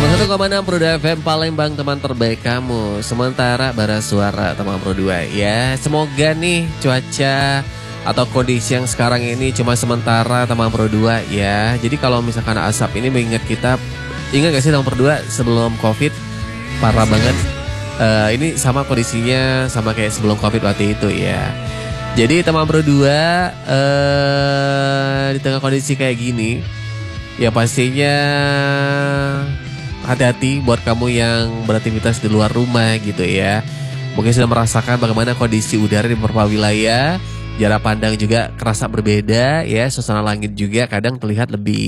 101,6 Pro 2 FM Palembang, teman terbaik kamu. Sementara bara suara teman Pro 2 ya. Semoga nih cuaca atau kondisi yang sekarang ini cuma sementara teman Pro 2 ya. Jadi kalau misalkan asap ini mengingat kita, ingat gak sih teman Pro 2 sebelum Covid parah banget. Ini sama kondisinya sama kayak sebelum Covid waktu itu ya. Jadi teman Pro 2 di tengah kondisi kayak gini, ya pastinya hati-hati buat kamu yang beraktivitas di luar rumah gitu ya. Mungkin sudah merasakan bagaimana kondisi udara di beberapa wilayah. Jarak pandang juga kerasa berbeda ya. Suasana langit juga kadang terlihat lebih